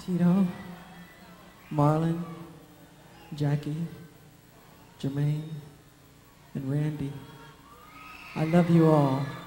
Tito, Marlon, Jackie, Jermaine, and Randy. I love you all.